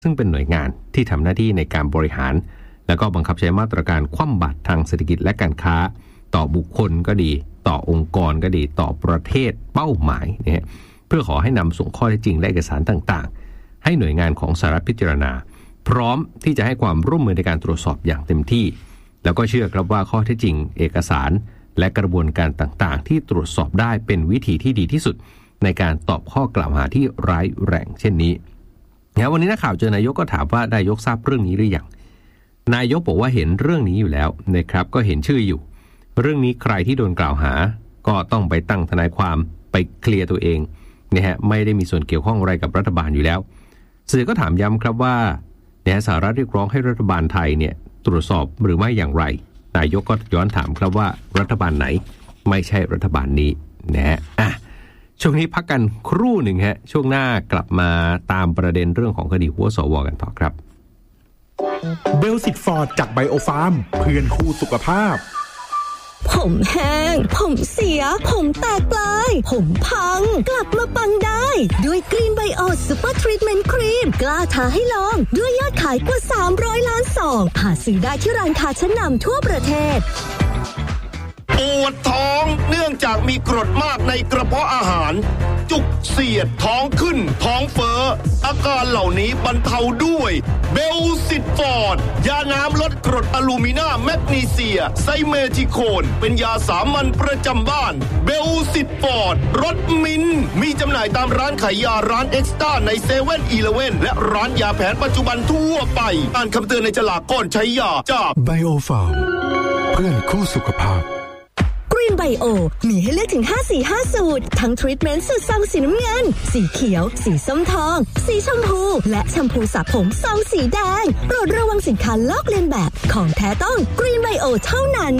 ซึ่งเป็นหน่วยงานที่ทำหน้าที่ในการบริหารแล้วก็บังคับใช้มาตรการคว่ำบาตรทางเศรษฐกิจและการค้าต่อบุคคลก็ดีต่อองค์กรก็ดีต่อประเทศเป้าหมายเนี่ยเพื่อขอให้นำส่งข้อเท็จจริงและเอกสารต่างๆให้หน่วยงานของสหรัฐพิจารณาพร้อมที่จะให้ความร่วมมือในการตรวจสอบอย่างเต็มที่แล้วก็เชื่อครับว่าข้อเท็จจริงเอกสารและกระบวนการต่างๆที่ตรวจสอบได้เป็นวิธีที่ดีที่สุดในการตอบข้อกล่าวหาที่ร้ายแรงเช่นนี้วันนี้นักข่าวเจอนายกก็ถามว่านายกทราบเรื่องนี้หรือยังนายกบอกว่าเห็นเรื่องนี้อยู่แล้วนะครับก็เห็นชื่ออยู่เรื่องนี้ใครที่โดนกล่าวหาก็ต้องไปตั้งทนายความไปเคลียร์ตัวเองนะฮะไม่ได้มีส่วนเกี่ยวข้องอะไรกับรัฐบาลอยู่แล้วสื่อก็ถามย้ำครับว่าสหรัฐเรียกร้องให้รัฐบาลไทยเนี่ยตรวจสอบหรือไม่อย่างไรนายกก็ย้อนถามครับว่ารัฐบาลไหนไม่ใช่รัฐบาลนี้นะฮะช่วงนี้พักกันครู่หนึ่งฮะช่วงหน้ากลับมาตามประเด็นเรื่องของคดีหัวสวกันต่อครับเบลสิตฟอร์ดจากไบโอฟาร์มเพื่อนคู่สุขภาพผมแห้งผมเสียผมแตกปลายผมพังกลับมาปังได้ด้วยกรีนไบโอซูเปอร์ทรีทเมนต์ครีมกล้าท้าให้ลองด้วยยอดขายกว่า300ล้านซองหาซื้อได้ที่ร้านค้าชั้นนำทั่วประเทศปวดท้องเนื่องจากมีกรดมากในกระเพาะอาหารจุกเสียดท้องขึ้นท้องเฟ้ออาการเหล่านี้บรรเทาด้วยเบลซิตฟอร์ดยาน้ำลดกรดอะลูมินาแมกนีเซียไซเมทิโคนเป็นยาสามัญประจำบ้านเบลซิตฟอร์ดรสมินมีจำหน่ายตามร้านขายยาร้านเอ็กซ์ต้าใน7-Eleven และร้านยาแผนปัจจุบันทั่วไปอ่านคำเตือนในฉลากก่อนใช้ยาจากไบโอฟาร์มเพื่อนคู่สุขภาพกรีนไบโอมีให้เลือกถึง5 สูตรทั้งทรีทเมนต์สูตรซองสีน้ำเงินสีเขียวสีส้มทองสีชมพูและแชมพูสระผมซองสีแดงโปรดระวังสินค้าลอกเลียนแบบของแท้ต้องกรีนไบโอเท่านั้น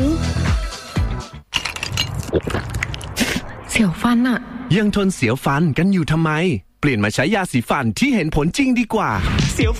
เสียวฟันอะยังทนเสียวฟันกันอยู่ทำไมเปลี่ยนมาใช้ยาสีฟันที่เห็นผลจริงดีกว่าเสียว